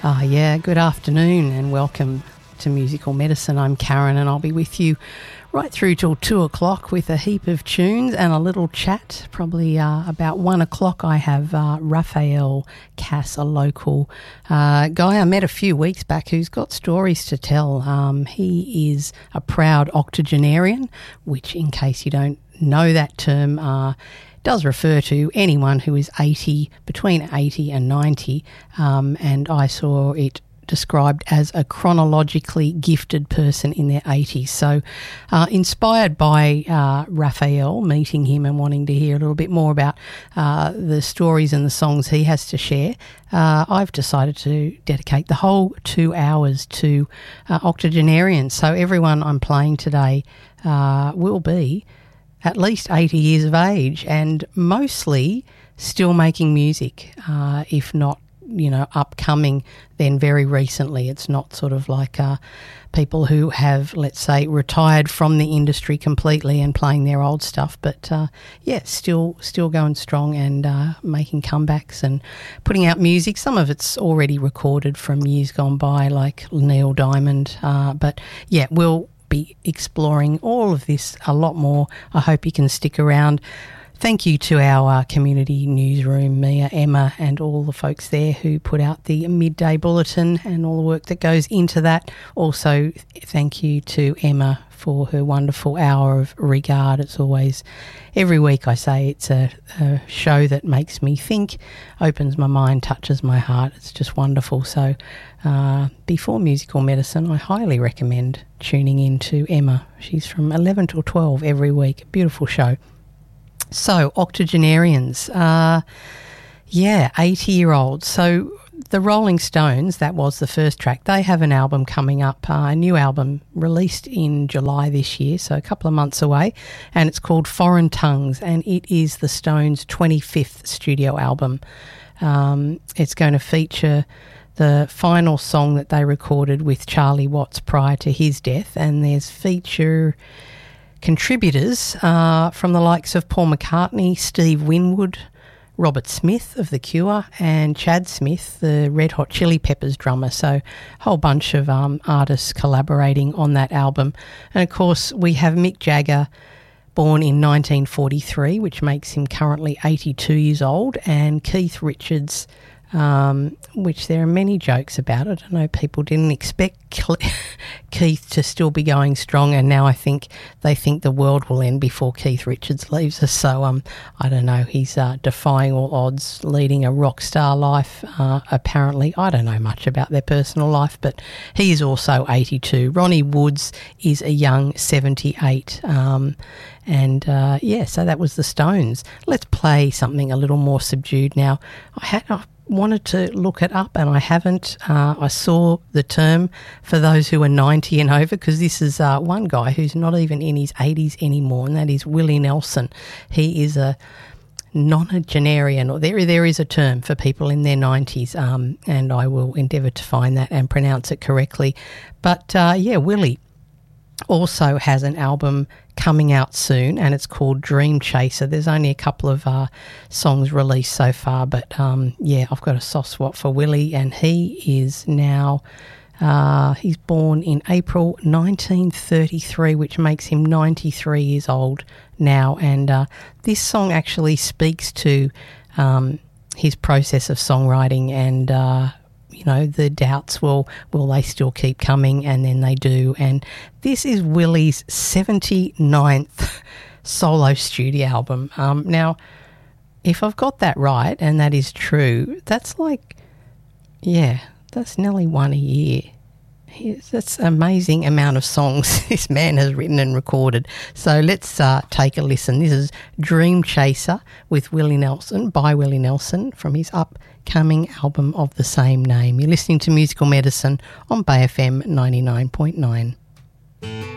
Yeah, good afternoon and welcome to Musical Medicine. I'm Karen and I'll be with you right through till 2 o'clock with a heap of tunes and a little chat. Probably about 1 o'clock I have Raphael Cass, a local guy I met a few weeks back who's got stories to tell. He is a proud octogenarian, which in case you don't know that term, does refer to anyone who is 80, between 80 and 90, and I saw it described as a chronologically gifted person in their 80s. So inspired by Raphael, meeting him and wanting to hear a little bit more about the stories and the songs he has to share, I've decided to dedicate the whole 2 hours to octogenarians. So everyone I'm playing today will be at least 80 years of age and mostly still making music, if not, upcoming, then very recently. It's not sort of like people who have, let's say, retired from the industry completely and playing their old stuff, but still going strong and making comebacks and putting out music. Some of it's already recorded from years gone by, like Neil Diamond, but yeah, we'll be exploring all of this a lot more. I hope you can stick around. Thank you to our community newsroom, Mia, Emma and all the folks there who put out the midday bulletin and all the work that goes into that. Also, thank you to Emma for her wonderful hour of regard. It's always, every week I say, it's a show that makes me think, opens my mind, touches my heart. It's just wonderful. So before Musical Medicine, I highly recommend tuning in to Emma. She's from 11 till 12 every week. Beautiful show. So, octogenarians, 80-year-olds. So, the Rolling Stones, that was the first track. They have an album coming up, a new album released in July this year, so a couple of months away, and it's called Foreign Tongues, and it is the Stones' 25th studio album. It's going to feature the final song that they recorded with Charlie Watts prior to his death, and there's feature contributors from the likes of Paul McCartney, Steve Winwood, Robert Smith of The Cure and Chad Smith, the Red Hot Chili Peppers drummer. So a whole bunch of artists collaborating on that album. And of course we have Mick Jagger, born in 1943, which makes him currently 82 years old, and Keith Richards, which there are many jokes about it. I know people didn't expect Keith to still be going strong, and now I think they think the world will end before Keith Richards leaves us. So I don't know, he's defying all odds, leading a rock star life apparently. I don't know much about their personal life, but he is also 82. Ronnie Woods is a young 78. So that was the Stones. Let's play something a little more subdued now. I wanted to look it up and I haven't. I saw the term for those who are 90 and over, because this is one guy who's not even in his 80s anymore, and that is Willie Nelson. He is a nonagenarian, or there is a term for people in their 90s, and I will endeavour to find that and pronounce it correctly. But Willie also has an album coming out soon, and it's called Dream Chaser. There's only a couple of songs released so far, but I've got a soft spot for Willie, and he is now he's born in April 1933, which makes him 93 years old now, and this song actually speaks to his process of songwriting and the doubts, will they still keep coming? And then they do. And this is Willie's 79th solo studio album. Now, if I've got that right, and that is true, that's that's nearly one a year. That's an amazing amount of songs this man has written and recorded. So let's take a listen. This is Dream Chaser with Willie Nelson, by Willie Nelson, from his upcoming album of the same name. You're listening to Musical Medicine on Bay FM 99.9.